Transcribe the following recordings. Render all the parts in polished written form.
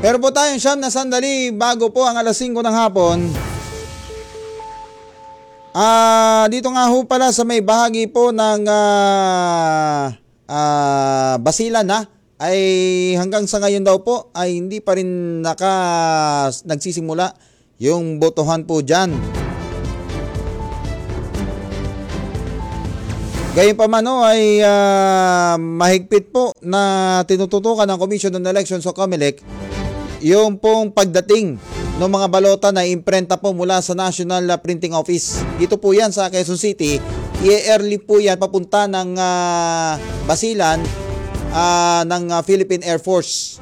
Pero po tayong siyam na sandali bago po ang alas 5 ng hapon. Dito nga ho pala sa may bahagi po ng Basilan ay hanggang sa ngayon daw po ay hindi pa rin nagsisimula yung botohan po dyan. Gayunpaman ay mahigpit po na tinututukan ng Commission on Elections o COMELEC yung pong pagdating ng mga balota na imprenta po mula sa National Printing Office. Dito po yan sa Quezon City. I-early po yan papunta ng Basilan ng Philippine Air Force.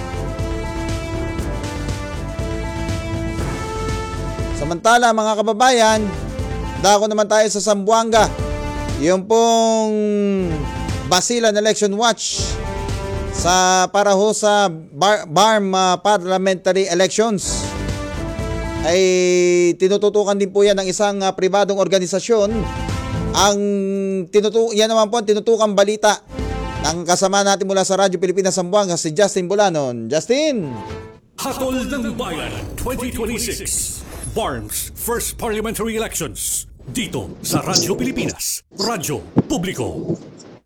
Samantala mga kababayan, dako naman tayo sa Zamboanga. Yung pong Basilan Election Watch para ho sa BARM Parliamentary Elections ay tinututukan din po yan ng isang pribadong organisasyon. Yan naman po ang tinutukang balita ng kasama natin mula sa Radyo Pilipinas Zamboanga, si Justin Bulanon. Justin! Hatol ng Bayan 2026 BARM's First Parliamentary Elections dito sa Radyo Pilipinas, Radyo Publiko.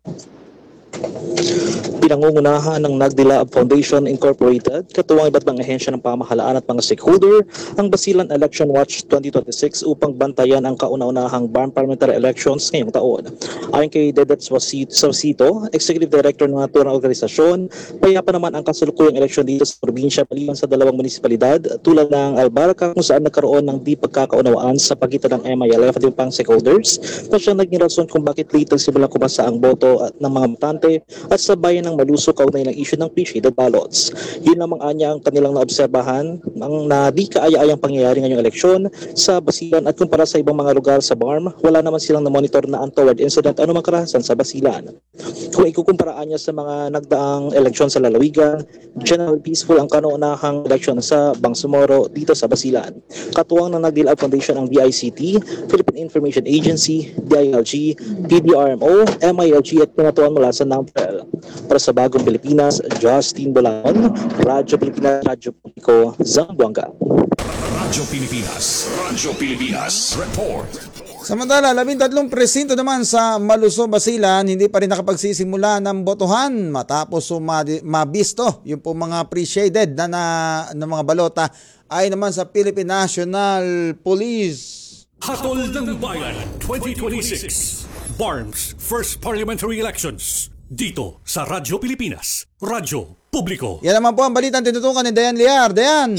Pinangungunahan ng Nagdila Foundation Incorporated, katuwang iba't mga ahensya ng pamahalaan at mga stakeholder, ang Basilan Election Watch 2026 upang bantayan ang kauna-unahang BARM Parliamentary Elections ngayong taon. Ayon kay Dedet Saucito, Executive Director ng naturang organisasyon, payapa naman ang kasalukuyang eleksyon dito sa probinsya maliban sa dalawang munisipalidad tulad ng Albarca kung saan nagkaroon ng di pagkakaunawaan sa pagitan ng MILF at yung pang stakeholders na siyang naging rason kung bakit late simulang kumasa ang boto ng mga botante at sa bayan ng Maluso kaugnay ng issue ng pre-shaded ballots. Yun lamang anya ang kanilang naobserbahan na di kaaya-ayang pangyayari ngayong eleksyon sa Basilan at kumpara sa ibang mga lugar sa BARM, wala naman silang na-monitor na untoward incident anumang karahasan sa Basilan. Kung ikukumparaan niya sa mga nagdaang eleksyon sa Lalawigan, generally peaceful ang kauna-unahang eleksyon sa Bangsamoro dito sa Basilan. Katuwang ng Nagdila Foundation ang VICT, Philippine Information Agency, DILG, PBRMO, MILG at pinatuan mula sa NAMPEL. Para sa Bagong Pilipinas, Justin Bulanon, Radyo Pilipinas, Radyo Publiko, Zamboanga. Radyo Pilipinas, report. Samantala, 13 presinto naman sa Maluso, Basilan, hindi pa rin nakapagsisimula ng botohan matapos mabisto yung po mga pre-shaded na mga balota ay naman sa Philippine National Police. Hatol ng Bayan 2026 BARM's First Parliamentary Elections dito sa Radyo Pilipinas, Radyo Publiko. Yan naman po ang balitang tinutukan ni Dayan Liar. Dayan!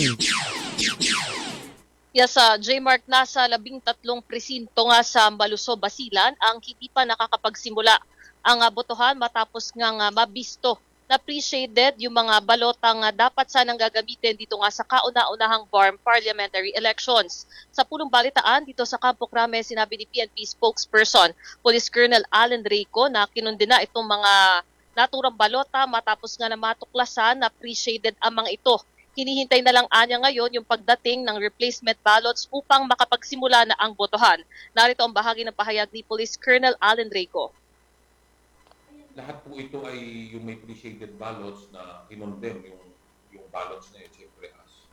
Yes, J-Mark, nasa 13 presinto nga sa Maluso, Basilan ang hindi pa nakakapagsimula ang botohan matapos nga mabisto na pre-shaded yung mga balotang dapat sanang gagamitin dito nga sa kauna-unahang BARM Parliamentary Elections. Sa punong balitaan dito sa Campo Crame, sinabi ni PNP spokesperson Police Colonel Allen Reyco na kinundina itong mga naturang balota matapos nga na matuklasan na pre-shaded ang mga ito. Hinihintay na lang anya ngayon yung pagdating ng replacement ballots upang makapagsimula na ang botohan. Narito ang bahagi ng pahayag ni Police Colonel Allen Reyco. Lahat po ito ay yung may pre-shaded ballots na kinondem yung ballots na yun, siyempre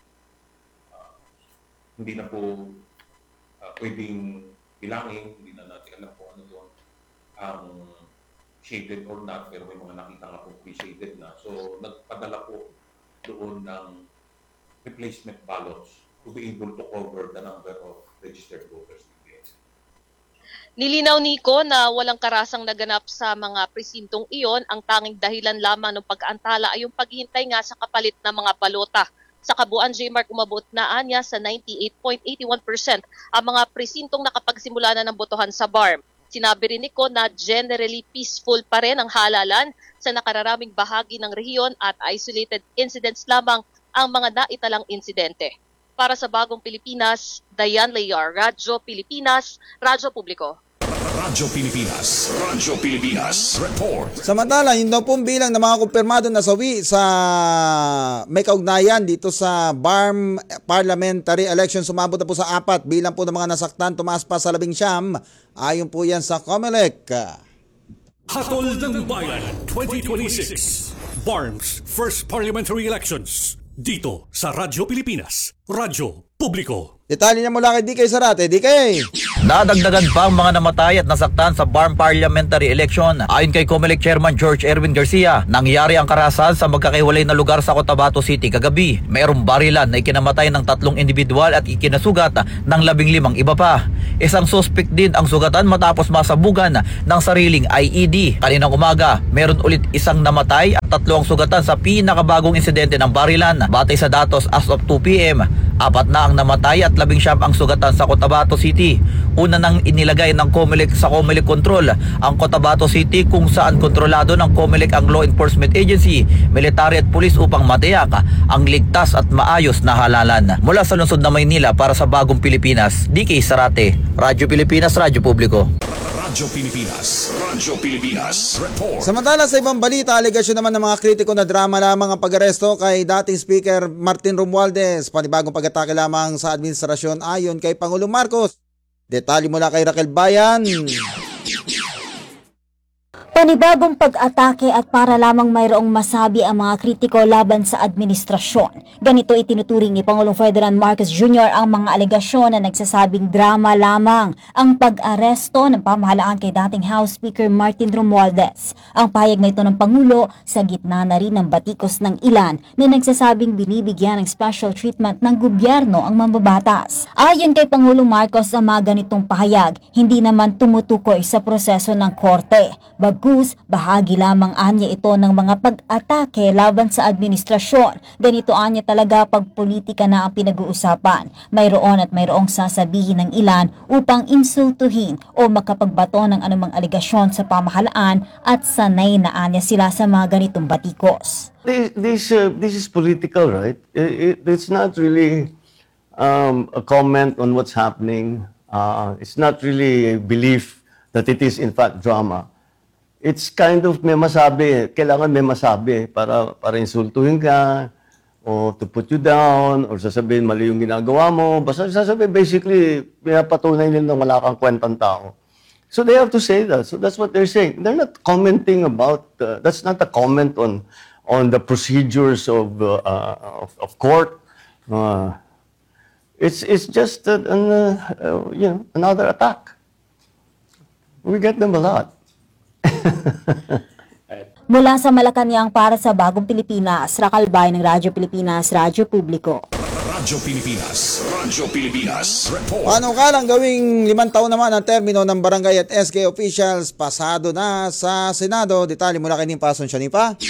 hindi na po pwedeng bilangin, hindi na natin alam kung ano doon ang shaded or not, pero may mga nakita nga po pre-shaded na. So nagpadala po doon ng replacement ballots to be able to cover the number of registered voters. Nilinaw ni Ko na walang karasang naganap sa mga presintong iyon. Ang tanging dahilan lamang ng pag-aantala ay yung paghihintay nga sa kapalit ng mga balota. Sa kabuuan, J-Mark, umabot na anya sa 98.81% ang mga presintong nakapagsimula na ng botohan sa BARM. Sinabi rin ni Ko na generally peaceful pa rin ang halalan sa nakararaming bahagi ng rehiyon at isolated incidents lamang ang mga naitalang insidente. Para sa Bagong Pilipinas, Dayan Layar, Radyo Pilipinas, Radyo Publiko. Radyo Pilipinas, report. Samantala, yun daw pong bilang ng mga kumpirmado na sawi sa may kaugnayan dito sa BARM Parliamentary Election, sumabot na po sa 4 bilang po ng mga nasaktan, tumaas pa sa 19 ayon po yan sa COMELEC. Hatol ng Bayan 2026 BARM's First Parliamentary Elections dito sa Radyo Pilipinas, Radyo Publiko. Detalye niya mula kay DK Zarate. DK! Nadagdagan pa ang mga namatay at nasaktan sa BARM parliamentary election. Ayon kay COMELEC Chairman George Erwin Garcia, nangyari ang karahasan sa magkakahiwalay na lugar sa Cotabato City kagabi. Mayroong barilan na ikinamatay ng 3 individual at ikinasugat ng 15 iba pa. Isang suspect din ang sugatan matapos masabugan ng sariling IED. Kaninang umaga, meron ulit isang namatay at 3 ang sugatan sa pinakabagong insidente ng barilan. Batay sa datos as of 2 p.m., 4 na ang namatay at 19 ang sugatan sa Cotabato City. Una nang inilagay ng COMELEC sa COMELEC Control ang Cotabato City kung saan kontrolado ng COMELEC ang Law Enforcement Agency, military at pulis upang matiyak ang ligtas at maayos na halalan. Mula sa lungsod na Maynila para sa Bagong Pilipinas, DK Zarate, Radyo Pilipinas, Radyo Publiko. Radyo Pilipinas, Radyo Pilipinas, report. Samantala sa ibang balita, alegasyon naman ng mga kritiko na drama lamang ang pag-aresto kay dating Speaker Martin Romualdez. Panibagong pag-atake lamang sa administrasyon ayon kay Pangulong Marcos. Detalye mula kay Raquel Bayan. Panibagong pag-atake at para lamang mayroong masabi ang mga kritiko laban sa administrasyon. Ganito itinuturing ni Pangulong Ferdinand Marcos Jr. ang mga alegasyon na nagsasabing drama lamang ang pag-aresto ng pamahalaan kay dating House Speaker Martin Romualdez. Ang pahayag na ito ng Pangulo sa gitna na rin ng batikos ng ilan na nagsasabing binibigyan ng special treatment ng gobyerno ang mambabatas. Ayon kay Pangulong Marcos, ang mga ganitong pahayag hindi naman tumutukoy sa proseso ng korte. Bagkus, bahagi lamang anya ito ng mga pag-atake laban sa administrasyon. Ganito anya talaga pagpolitika na ang pinag-uusapan. Mayroon at mayroong sasabihin ng ilan upang insultuhin o makapagbato ng anumang aligasyon sa pamahalaan at sanay na anya sila sa mga ganitong batikos. This is political, right? It's not really a comment on what's happening. It's not really a belief that it is in fact drama. It's kind of may masabi, kailangan may masabi para insultuhin ka o to put you down or sasabihin mali yung ginagawa mo. Basta sasabihin basically pinapatunay nila na wala kang kwentang tao. So they have to say that. So that's what they're saying. They're not commenting about that's not a comment on the procedures of court. It's just another attack. We get them a lot. Mula sa Malacanang para sa Bagong Pilipinas, Raquel Bayan ng Radyo Pilipinas, Radyo Publiko. Radyo Pilipinas, Radyo Pilipinas, report. Panukalang gawing 5 taon naman ang termino ng barangay at SK officials. Pasado na sa Senado. Detalye mula kay Nimpa Asuncion.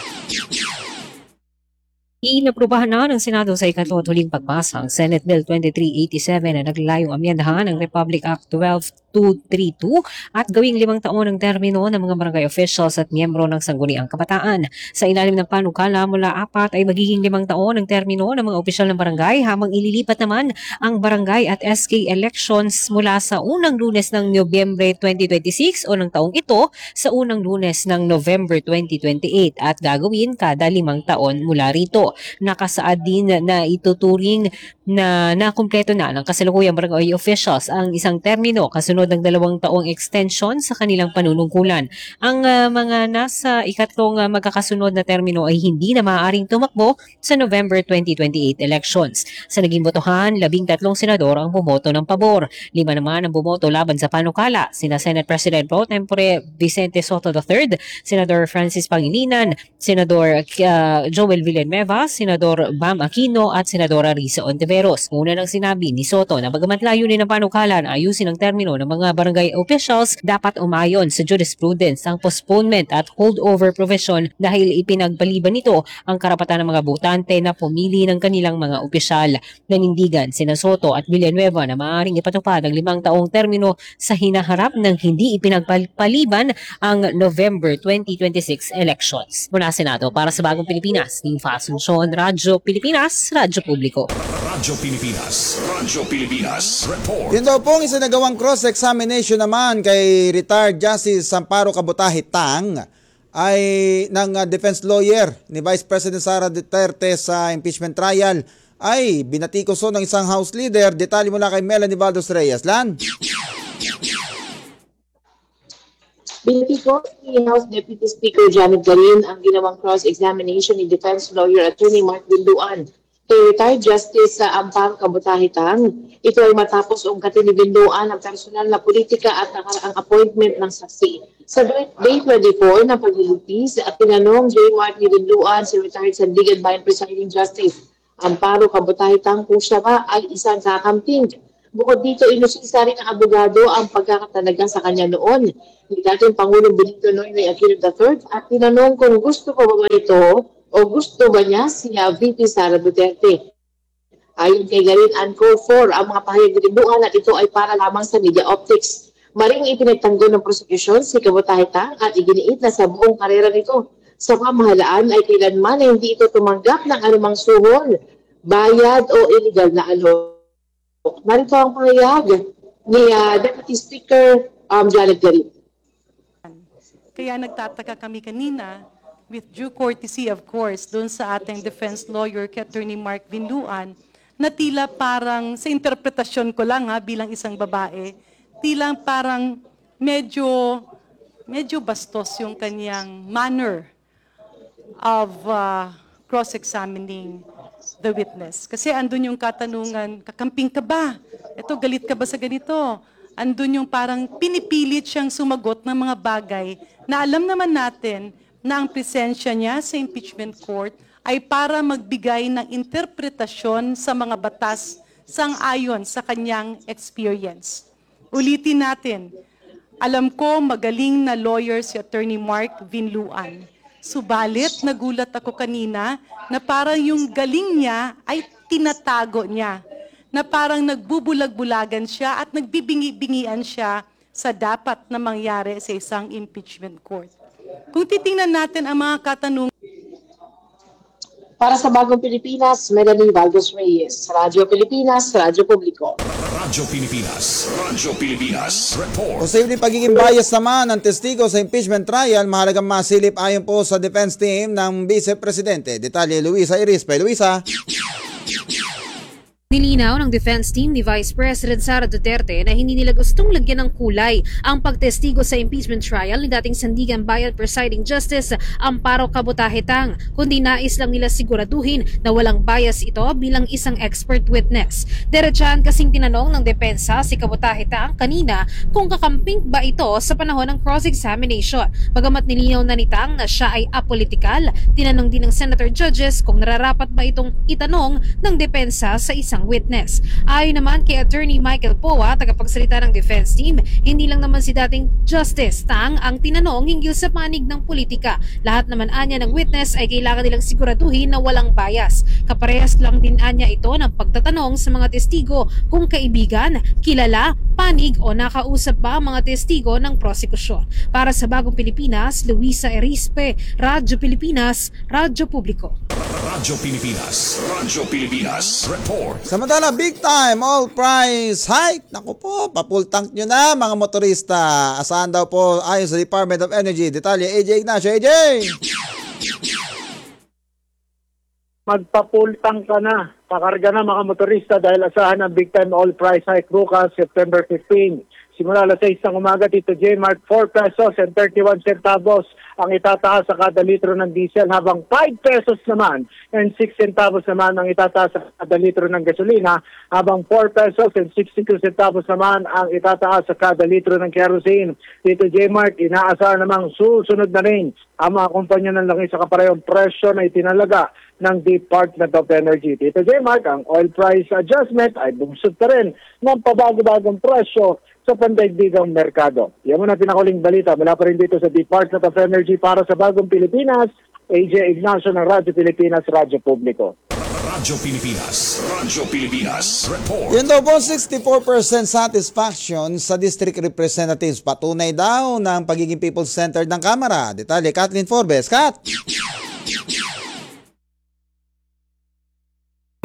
Inaprubahan na ng Senado sa ikatlong at huling pagbasa ang Senate Bill 2387 na naglayong amyendahan ng Republic Act 12232 at gawing 5 taon ng termino ng mga barangay officials at miyembro ng Sangguniang Kabataan. Sa ilalim ng panukala, mula 4 ay magiging 5 taon ng termino ng mga opisyal ng barangay, habang ililipat naman ang barangay at SK elections mula sa unang Lunes ng Nobyembre 2026 o ng taong ito sa unang Lunes ng November 2028 at gagawin kada 5 taon mula rito. Nakasaad din na ituturing na nakumpleto na ng kasalukuyang barangay officials ang isang termino kasunod ng 2 taong extension sa kanilang panunungkulan. Ang mga nasa ikatlong magkakasunod na termino ay hindi na maaaring tumakbo sa November 2028 elections. Sa naging botohan, 13 senador ang bumoto ng pabor. 5 naman ang bumoto laban sa panukala, sina Senate President Pro Tempore Vicente Soto III, Senador Francis Pangilinan, Senador Joel Villanueva, Senador Bam Aquino at Senadora Risa Ontiveros. Una nang sinabi ni Soto na bagamat layunin ng panukala na ayusin ang termino ng mga barangay officials, dapat umayon sa jurisprudence ang postponement at holdover provision dahil ipinagpaliban nito ang karapatan ng mga botante na pumili ng kanilang mga opisyal. Nanindigan sina Soto at Villanueva na maaaring ipatupad ang 5 taong termino sa hinaharap ng hindi ipinagpaliban ang November 2026 elections. Mula Senado para sa Bagong Pilipinas, Nimpa Asuncion, Radyo Pilipinas, Radyo Publiko. Radyo Pilipinas, Radyo Pilipinas, report. Yun daw pong isinagawang cross-examination naman kay retired Justice Amparo Kabutahe Tang ay ng defense lawyer ni Vice President Sara Duterte sa impeachment trial ay binatikoso ng isang House leader. Detalye mula kay Melanie Valdos Reyes. Lan? Binati ko ni House Deputy Speaker Janet Garin ang ginawang cross-examination ni defense lawyer Attorney Mark Binduan kay retired Justice sa Amparo Kabutahitang. Ito ay matapos ungkatin ni Binduan ang personal na politika at ang appointment ng saksi. Sa Day 24 na paglilitis at tinanong J. Mark ni Binduan si retired Sandigan Bayan Presiding Justice Amparo Kabutahitang kung siya ba ay isang kakamping. Bukod dito, inusisa rin ng abogado ang pagkakatalaga sa kanya noon ni dating Pangulong Benito Noynoy Aquino III at tinanong kung gusto ko ba ito o gusto ba niya si VP Sara Duterte. Ayon kay Garin, uncalled for ang mga pahayag ni Binduan at ito ay para lamang sa media optics. Maring ipinagtanggol ng prosekusyon si Kabutahitang at iginiit na sa buong karera nito sa pamahalaan ay kailanman na hindi ito tumanggap ng anumang suhol, bayad o illegal na alok. Narito ang pahayag ni Deputy Speaker Janet Garin. Kaya nagtataka kami kanina, with due courtesy of course, doon sa ating defense lawyer kay Attorney Mark Binduan, na tila parang, sa interpretasyon ko lang bilang isang babae, tila parang medyo bastos yung kanyang manner of cross-examining the witness. Kasi andun yung katanungan, kakamping ka ba? Ito, galit ka ba sa ganito? Andun yung parang pinipilit siyang sumagot ng mga bagay na alam naman natin na ang presensya niya sa impeachment court ay para magbigay ng interpretasyon sa mga batas sang-ayon sa kanyang experience. Ulitin natin, alam ko magaling na lawyer si Attorney Mark Binduan. Subalit, nagulat ako kanina na parang yung galing niya ay tinatago niya. Na parang nagbubulag-bulagan siya at nagbibingi-bingian siya sa dapat na mangyari sa isang impeachment court. Kung titingnan natin ang mga katanungan, Para sa Bagong Pilipinas, Melanie Valdez Reyes, Radyo Pilipinas, Radyo Publiko. Radyo Pilipinas. Radyo Pilipinas. Report. Posibleng pagiging bias naman ng testigo sa impeachment trial, mahalagang masilip ayon po sa defense team ng Vice Presidente. Detalye, Luisa Irispe. Luisa. Nilinaw ng defense team ni Vice President Sara Duterte na hindi nila gustong lagyan ng kulay ang pagtestigo sa impeachment trial ni dating Sandigan Bayan Presiding Justice Amparo Kabutahitang, kundi nais lang nila siguraduhin na walang bias ito bilang isang expert witness. Diretsahan kasing tinanong ng depensa si Kabutahitang kanina kung kakamping ba ito sa panahon ng cross-examination. Bagamat nilinaw na nitang na siya ay apolitikal, tinanong din ng senator judges kung nararapat ba itong itanong ng depensa sa isang witness. Ayon naman kay Attorney Michael Poa, tagapagsalita ng defense team, hindi lang naman si dating Justice Tang ang tinanong hinggil sa panig ng politika. Lahat naman anya ng witness ay kailangan nilang siguraduhin na walang bias. Kaparehas lang din anya ito ng pagtatanong sa mga testigo kung kaibigan, kilala, panig o nakausap ba ang mga testigo ng prosekusyon. Para sa Bagong Pilipinas, Luisa Erispe, Radyo Pilipinas, Radyo Publiko. Radyo Pilipinas. Radyo Pilipinas. Report. Samantala, big time all price hike. Naku po, pa-full tank nyo na mga motorista. Asahan daw po ayon sa Department of Energy. Detalye, AJ Ignacio. AJ! Magpa-full tank ka na. Pakarga na mga motorista dahil asahan ng big time all price hike bukas, September 15. Simula alas 6 ng umaga, Tito J, Mark, 4 pesos and 31 centavos ang itataas sa kada litro ng diesel, habang 5 pesos naman and 6 centavos naman ang itataas sa kada litro ng gasolina, habang 4 pesos and 62 centavos naman ang itataas sa kada litro ng kerosene. Tito J. Mark, inaasahan namang susunod na rin ang mga kumpanya ng langis sa kaparehong presyo na itinalaga ng Department of Energy. Tito J. Mark, ang oil price adjustment ay bumsod pa rin ng pabago-bagong presyo sa pandaigdigang merkado. Yan muna pinakuling balita mula pa rin dito sa Department of Energy para sa Bagong Pilipinas, AJ Ignacio ng Radyo Pilipinas, Radyo Publiko. Radyo Pilipinas. Radyo Pilipinas. Report. Yun daw po, 64% satisfaction sa district representatives. Patunay daw ng pagiging people-centered ng Kamara. Detalye, Kathleen Forbes. Kat!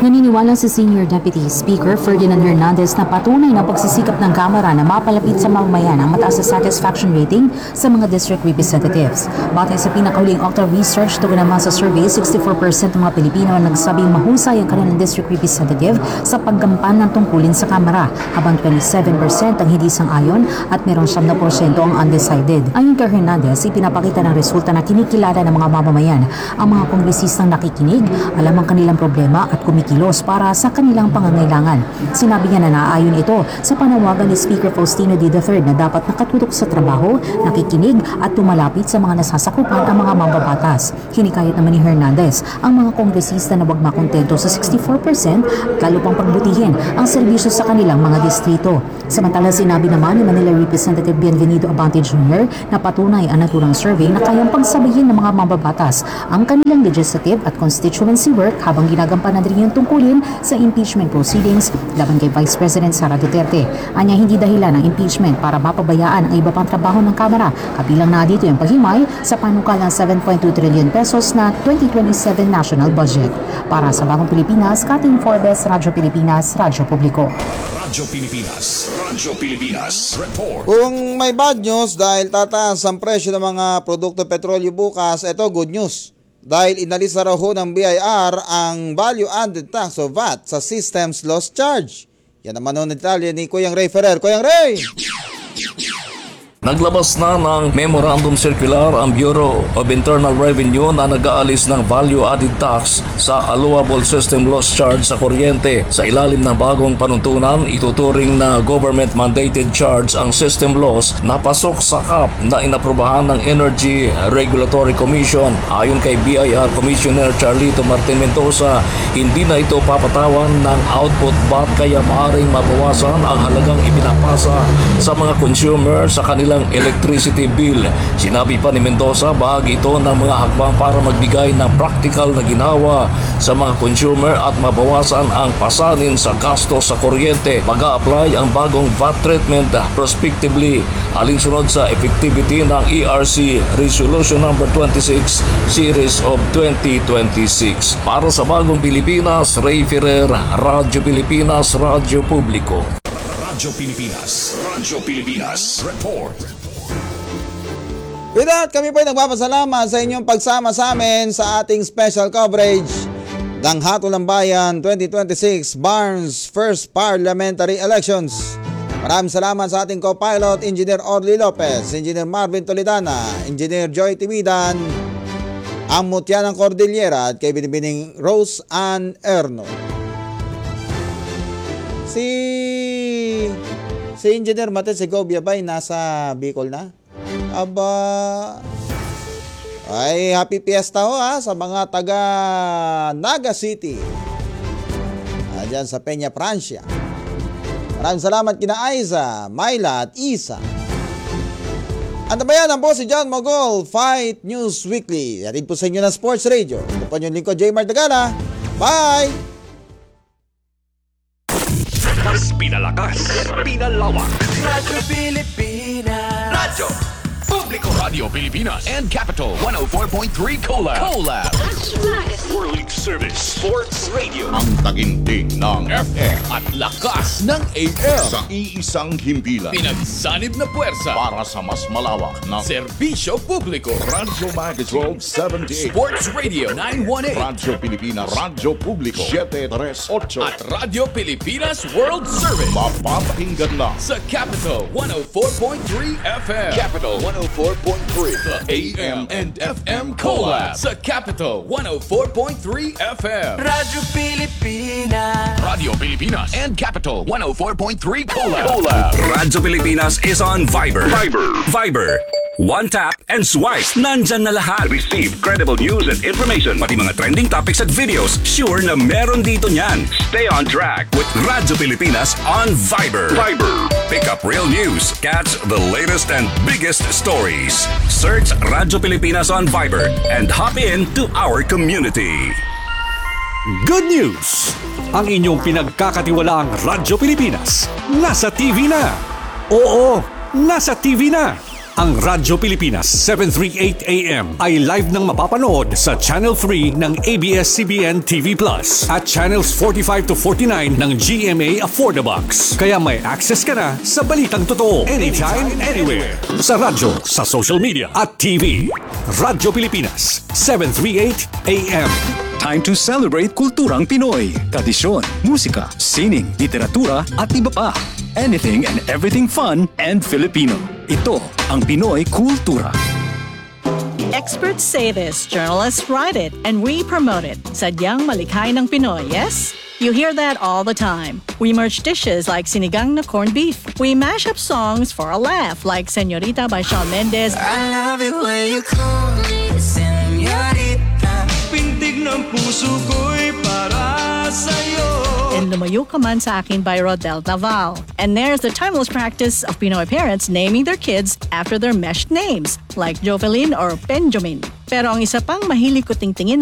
Naniniwala si Senior Deputy Speaker Ferdinand Hernandez na patunay na pagsisikap ng Kamara na mapalapit sa mamamayan ang mataas na satisfaction rating sa mga district representatives. Batay sa pinakahuling Octa Research, tugon naman sa survey, 64% ng mga Pilipino ang nagsabing mahusay ang kanilang district representative sa paggampan ng tungkulin sa Kamara, habang 27% ang hindi sang-ayon at mayroong 7% ang undecided. Ayon kay Hernandez, ipinapakita ng resulta na kinikilala ng mga mamamayan ang mga kongresistang nakikinig, alam ang kanilang problema at kumikilos para sa kanilang pangangailangan. Sinabi niya na naayon ito sa panawagan ni Speaker Faustino D. III na dapat nakatutok sa trabaho, nakikinig at tumalapit sa mga nasasakupan ang mga mambabatas. Hinikayat naman ni Hernandez ang mga kongresista na wag makontento sa 64% at lalo pang pagbutihin ang serbisyo sa kanilang mga distrito. Samantala, sinabi naman ni Manila Representative Bienvenido Abante Jr. na patunay ang naturang survey na kayang pagsabayin ng mga mambabatas ang kanilang legislative at constituency work habang ginagampanan rin yung tungkulin sa impeachment proceedings laban kay Vice President Sara Duterte. Anya, hindi dahilan ng impeachment para mapabayaan ang iba pang trabaho ng Kamara, kabilang na dito yung paghimay sa panukalang 7.2 trillion pesos na 2027 national budget. Para sa Bagong Pilipinas, Kathleen Forbes, Radyo Pilipinas, Radyo Publiko. Radyo Pilipinas. Radyo Pilipinas. Report. Kung may bad news dahil tataas ang presyo ng mga produkto petrolyo bukas, ito good news. Dahil inalis na raw ho ng BIR ang value added tax o VAT sa systems loss charge. Yan naman ang detalye ni Kuyang Ray Ferrer. Kuyang Ray! Naglabas na ng Memorandum Circular ang Bureau of Internal Revenue na nag-aalis ng Value Added Tax sa Allowable System Loss Charge sa kuryente. Sa ilalim ng bagong panuntunan, ituturing na government-mandated charge ang system loss na pasok sa CAP na inaprubahan ng Energy Regulatory Commission. Ayon kay BIR Commissioner Charlito Martin Mendoza, hindi na ito papatawan ng output VAT kaya maaaring mabawasan ang halagang ipinapasa sa mga consumer sa kanilang electricity bill. Sinabi pa ni Mendoza, bahagi ito ng mga hakbang para magbigay ng practical na ginawa sa mga consumer at mabawasan ang pasanin sa gasto sa kuryente. Mag-a-apply ang bagong VAT treatment prospectively alinsunod sa effectivity ng ERC Resolution No. 26 Series of 2026. Para sa Bagong Pilipinas, Ray Ferrer, Radyo Pilipinas, Radyo Publiko. Radyo Pilipinas. Radyo Pilipinas. Report. With that, kami po ay nagpapasalamat sa inyong pagsama sa amin sa ating special coverage ng Hatol ng Bayan 2026 Barnes First Parliamentary Elections. Maraming salamat sa ating co-pilot, Engineer Orly Lopez, Engineer Marvin Toledana, Engineer Joy Timidan, ang mutya ng Cordillera at kay Binibining Rose Ann Erno. Si Engineer Mate Segovia ba ay nasa Bicol na? Aba, ay happy fiesta ho sa mga taga Naga City. Diyan sa Peña, Francia. Maraming salamat kina Aiza, Myla at Isa. Antabayan po si John Mogol, Fight News Weekly. Yatin po sa inyo ng Sports Radio. Ito po yung lingkod, J. Martagala. Bye! Mas pinalakas, pinalawak. Radyo Pilipinas. Radyo Publiko. Radio Pilipinas and Capital 104.3 Collab. World Service Sports Radio. Ang taginting ng FM At lakas ng AM. sa iisang himpilan Pinagsanib na puwersa. para sa mas malawak na Serbisyo Publiko. Radyo Magazine 1278, Sports Radio 918. Radyo Pilipinas, Radyo Publiko 738. At Radio Pilipinas World Service. Mapapakinggan na Sa Capital 104.3 FM. Capital 104.3. The AM and FM Collab. Sa Capital 104.3 FM. Radyo Pilipinas. Radio Pilipinas and Capital 104.3 Collab. Radyo Pilipinas is on Viber. Viber. One tap and swipe. Nandyan na lahat. Receive credible news and information. Pati mga trending topics at videos. Sure na meron dito niyan. Stay on track with Radyo Pilipinas on Viber. Pick up real news. Catch the latest and biggest stories. Search Radyo Pilipinas on Viber and hop in to our community. Good news! Ang inyong pinagkakatiwalaang Radyo Pilipinas nasa TV na. Oo, nasa TV na. Ang Radyo Pilipinas 738 AM ay live nang mapapanood sa Channel 3 ng ABS-CBN TV Plus at Channels 45 to 49 ng GMA Affordabox. Kaya may access ka na sa balitang totoo anytime, anywhere. Sa radyo, sa social media at TV. Radyo Pilipinas 738 AM. Time to celebrate kulturang Pinoy, tradisyon, musika, sining, literatura at iba pa. Anything and everything fun and Filipino. Ito ang Pinoy Kultura. Experts say this, journalists write it, and we promote it. Sadyang malikhay ng Pinoy, yes? You hear that all the time. We merge dishes like sinigang na corned beef. We mash up songs for a laugh like Señorita by Shawn Mendes. I love it when you call me señorita. Pintig ng puso ko'y para sa'yo. And Lumayo Ka Man Sa Akin by Rodel Naval. And there's the timeless practice of Pinoy parents naming their kids after their meshed names, like Jovelyn or Benjamin. Pero ang isa pang mahilig ko tingtingin